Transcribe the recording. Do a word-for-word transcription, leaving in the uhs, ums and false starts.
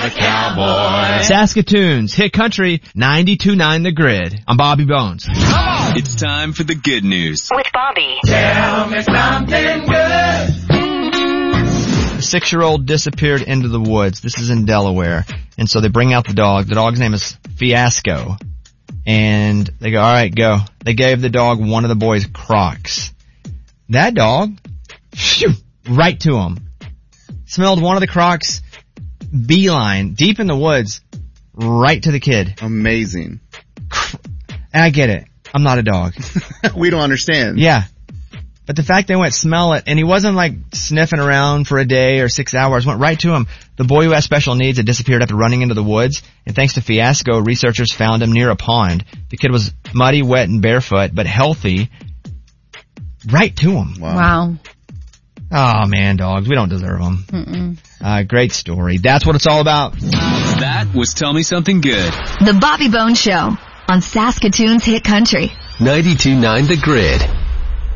a cowboy. Saskatoon's Hit Country ninety-two point nine The Grid. I'm Bobby Bones. It's time for the good news. With Bobby. Tell me something good. A six-year-old disappeared into the woods. This is in Delaware. And so they bring out the dog. The dog's name is Fiasco. And they go, all right, go. They gave the dog one of the boys' Crocs. That dog, phew, right to him. Smelled one of the Crocs, beeline, deep in the woods, right to the kid. Amazing. And I get it. I'm not a dog. We don't understand. Yeah. But the fact they went smell it, and he wasn't like sniffing around for a day or six hours, went right to him. The boy who has special needs had disappeared after running into the woods, and thanks to Fiasco, researchers found him near a pond. The kid was muddy, wet, and barefoot, but healthy. Right to him. Wow. wow. Oh man, dogs, we don't deserve them. Mm-mm. Uh, great story. That's what it's all about. That was Tell Me Something Good. The Bobby Bones Show on Saskatoon's Hit Country. ninety-two point nine The Grid.